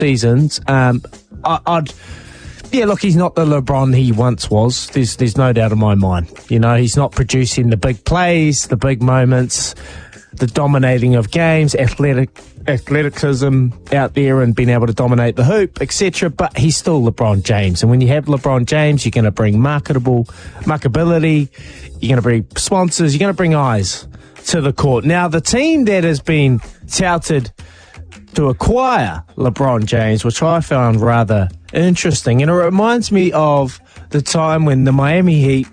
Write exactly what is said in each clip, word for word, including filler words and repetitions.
seasons. Um, I, I'd, yeah, look, he's not the LeBron he once was. There's, there's no doubt in my mind. You know, he's not producing the big plays, the big moments, the dominating of games, athletic athleticism out there and being able to dominate the hoop, et cetera. But he's still LeBron James. And when you have LeBron James, you're going to bring marketable, marketability, you're going to bring sponsors, you're going to bring eyes to the court. Now, the team that has been touted to acquire LeBron James, which I found rather interesting, and it reminds me of the time when the Miami Heat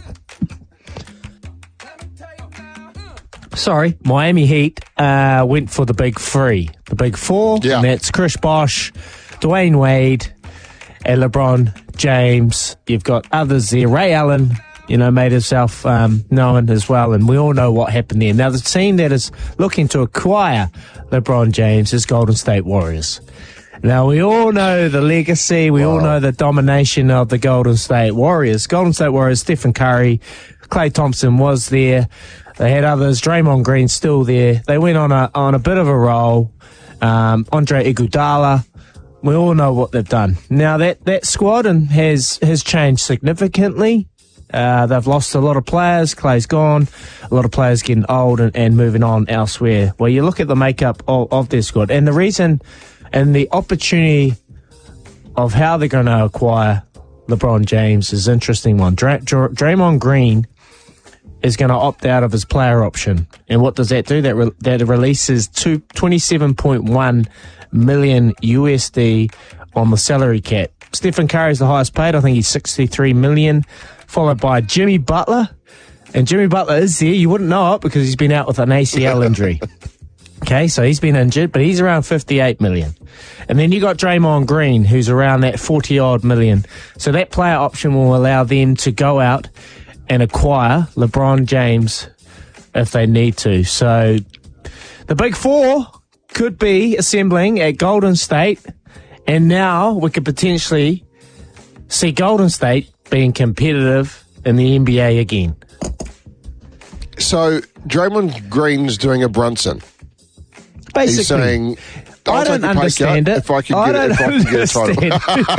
Sorry, Miami Heat uh, went for the big three, the big four, yeah. and that's Chris Bosh, Dwayne Wade, and LeBron James. You've got others there. Ray Allen, you know, made himself um, known as well, and we all know what happened there. Now, the team that is looking to acquire LeBron James is Golden State Warriors. Now, we all know the legacy. We wow. all know the domination of the Golden State Warriors. Golden State Warriors, Stephen Curry, Klay Thompson was there. They had others. Draymond Green still there. They went on a on a bit of a roll. Um, Andre Iguodala. We all know what they've done. Now that, that squad and has has changed significantly. Uh, they've lost a lot of players. Clay's gone. A lot of players getting old and, and moving on elsewhere. Well, you look at the makeup of, of their squad and the reason and the opportunity of how they're going to acquire LeBron James is an interesting one. Dray, Dray, Draymond Green is going to opt out of his player option. And what does that do? That re- that releases two, twenty-seven point one million U S D on the salary cap. Stephen Curry is the highest paid. I think he's sixty-three million, followed by Jimmy Butler. And Jimmy Butler is there. You wouldn't know it because he's been out with an A C L injury. Okay, so he's been injured, but he's around fifty-eight million. And then you got Draymond Green, who's around that forty-odd million. So that player option will allow them to go out and acquire LeBron James if they need to. So the Big Four could be assembling at Golden State, and now we could potentially see Golden State being competitive in the N B A again. So Draymond Green's doing a Brunson. Basically. He's saying, I'll I don't take a pay understand cut it. if I can I get, if I can get a title.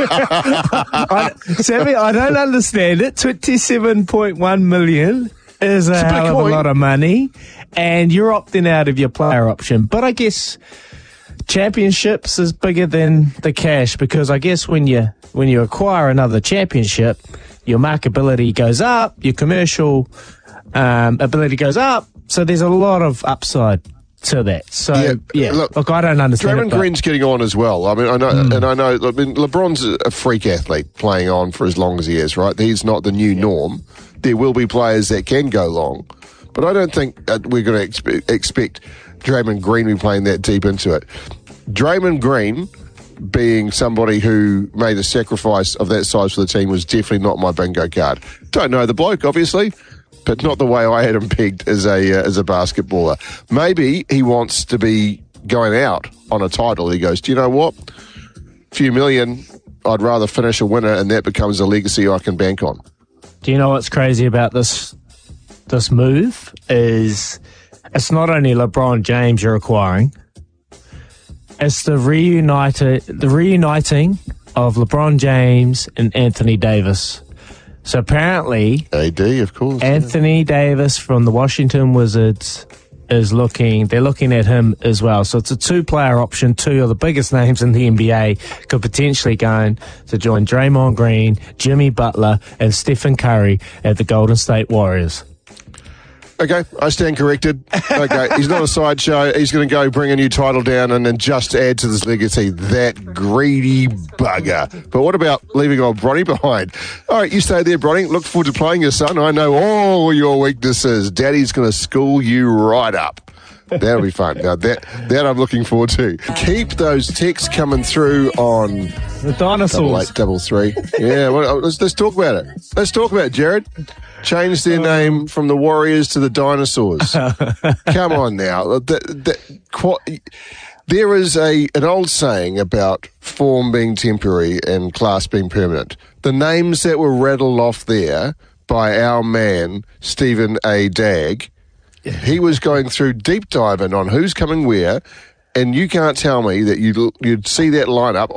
I, Sammy, I don't understand it. twenty-seven point one million is a, a hell of point. a lot of money, and you're opting out of your player option. But I guess championships is bigger than the cash, because I guess when you when you acquire another championship, your marketability goes up, your commercial um, ability goes up. So there's a lot of upside to that. So, yeah, yeah. Look, look, I don't understand Draymond it, but Green's getting on as well. I mean, I know, mm. and I know, I mean, LeBron's a freak athlete playing on for as long as he is, right? He's not the new yeah. norm. There will be players that can go long, but I don't think that we're going to expe- expect Draymond Green to be playing that deep into it. Draymond Green, being somebody who made a sacrifice of that size for the team, was definitely not my bingo card. Don't know the bloke, obviously, but not the way I had him pegged as a uh, as a basketballer. Maybe he wants to be going out on a title. He goes, do you know what? A few million, I'd rather finish a winner, and that becomes a legacy I can bank on. Do you know what's crazy about this this move is it's not only LeBron James you're acquiring, it's the reunited the reuniting of LeBron James and Anthony Davis. So apparently, A D, of course, Anthony yeah. Davis from the Washington Wizards is looking, they're looking at him as well. So it's a two-player option. Two of the biggest names in the N B A could potentially go to join Draymond Green, Jimmy Butler, and Stephen Curry at the Golden State Warriors. Okay, I stand corrected. Okay, he's not a sideshow. He's going to go bring a new title down and then just add to this legacy. That greedy bugger. But what about leaving old Bronny behind? All right, you stay there, Bronny. Look forward to playing your son. I know all your weaknesses. Daddy's going to school you right up. That'll be fun. Now, that that I'm looking forward to. Keep those texts coming through on the dinosaurs. Double eight, double three. Yeah, well, let's, let's talk about it. Let's talk about it, Jared. Change their name from the Warriors to the Dinosaurs. Come on now. The, the, qu- there is a an old saying about form being temporary and class being permanent. The names that were rattled off there by our man, Stephen A. Dagg, he was going through deep diving on who's coming where, and you can't tell me that you'd you'd see that lineup